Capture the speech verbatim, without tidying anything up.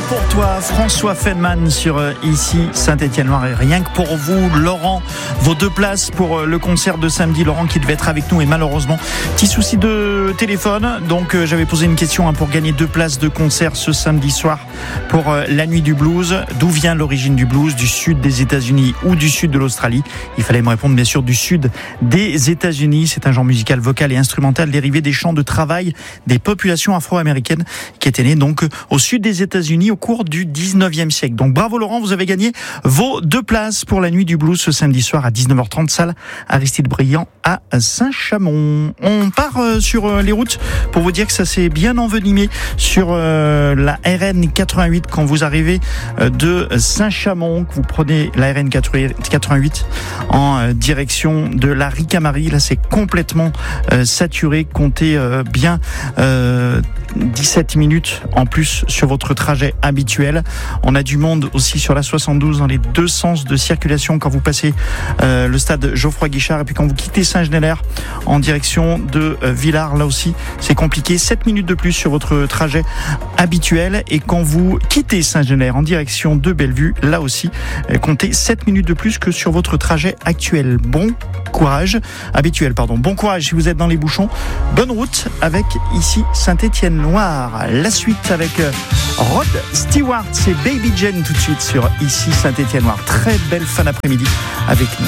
pour toi, François Feldman sur euh, ici Saint-Étienne-Loire, et rien que pour vous, Laurent, vos deux places pour euh, le concert de samedi. Laurent qui devait être avec nous et malheureusement petit souci de téléphone, donc euh, j'avais posé une question hein, pour gagner deux places de concert ce samedi soir pour euh, la nuit du blues. D'où vient l'origine du blues? Du sud des États-Unis ou du sud de l'Australie? Il fallait me répondre bien sûr du sud des États-Unis. C'est un genre musical vocal et instrumental dérivé des chants de travail des populations afro-américaines qui étaient nées donc au sud des États-Unis au cours du dix-neuvième siècle. Donc bravo Laurent, vous avez gagné vos deux places pour la nuit du blues ce samedi soir à dix-neuf heures trente, salle Aristide Briand à Saint-Chamond. On part sur les routes pour vous dire que ça s'est bien envenimé sur la R N quatre-vingt-huit quand vous arrivez de Saint-Chamond, que vous prenez la R N quatre-vingt-huit en direction de la Ricamarie. Là c'est complètement saturé, comptez bien euh, dix-sept minutes en plus sur votre trajet habituel. On a du monde aussi sur la soixante-douze dans les deux sens de circulation quand vous passez euh, le stade Geoffroy Guichard, et puis quand vous quittez Saint-Genélaire en direction de euh, Villars, là aussi c'est compliqué, sept minutes de plus sur votre trajet habituel. Et quand vous quittez Saint-Genélaire en direction de Bellevue, là aussi euh, comptez sept minutes de plus que sur votre trajet actuel. Bon courage, habituel pardon, bon courage si vous êtes dans les bouchons, bonne route avec ici Saint-Étienne-Loire. La suite avec Rod Stewart, c'est Baby Jane tout de suite sur ici Saint-Étienne-Loire. Très belle fin d'après-midi avec nous.